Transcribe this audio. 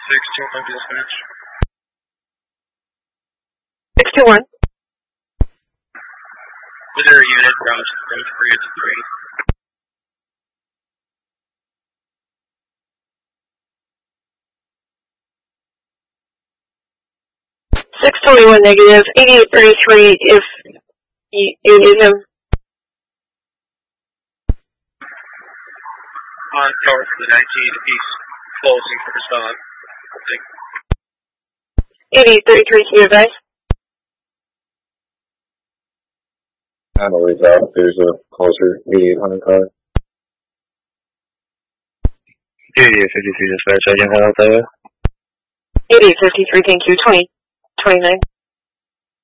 621 dispatch. 621. Was there a unit from 3 to 3? 621 negative, 8833 if you need him. On tower for the 19, if he's closing for respond. 8833 to your advice. I'm always out. There's a closer 8800 car. 8853 dispatch, I can head out that way. 8853, thank you, 2029.